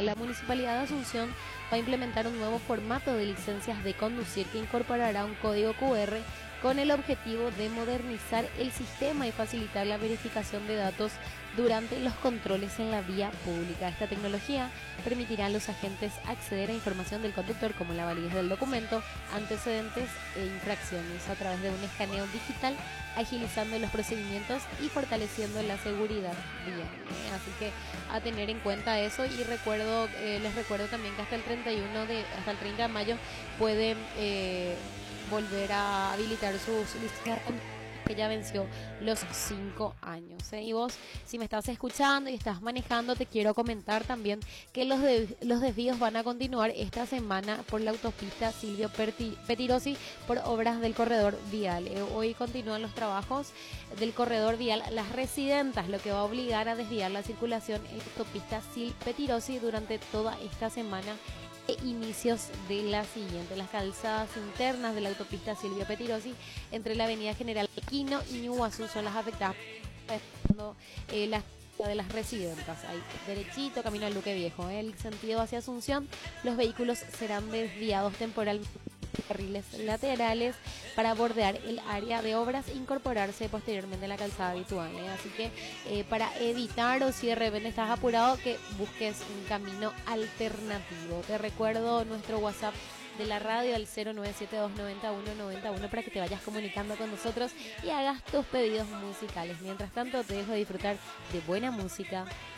La Municipalidad de Asunción va a implementar un nuevo formato de licencias de conducir que incorporará un código QR con el objetivo de modernizar el sistema y facilitar la verificación de datos durante los controles en la vía pública. Esta tecnología permitirá a los agentes acceder a información del conductor como la validez del documento, antecedentes e infracciones a través de un escaneo digital, agilizando los procedimientos y fortaleciendo la seguridad vial. Así que a tener en cuenta eso, y les recuerdo también que hasta el 30 de mayo pueden volver a habilitar sus licencias que ya venció los 5 años. Y vos, si me estás escuchando y estás manejando, te quiero comentar también que los desvíos van a continuar esta semana por la autopista Silvio Pettirossi por obras del corredor vial. Hoy continúan los trabajos del corredor vial Las Residentas, lo que va a obligar a desviar la circulación en la autopista Silvio Pettirossi durante toda esta semana e inicios de la siguiente. Las calzadas internas de la autopista Silvio Pettirossi entre la avenida General Quino y Ñuguazú son las afectadas las de Las Residentas, ahí derechito camino al Luque Viejo. El sentido hacia Asunción, los vehículos serán desviados temporalmente carriles laterales para bordear el área de obras e incorporarse posteriormente en la calzada habitual. Así que para evitar, o si de repente estás apurado, que busques un camino alternativo. Te recuerdo nuestro WhatsApp de la radio al 0972919191 para que te vayas comunicando con nosotros y hagas tus pedidos musicales. Mientras tanto, te dejo disfrutar de buena música.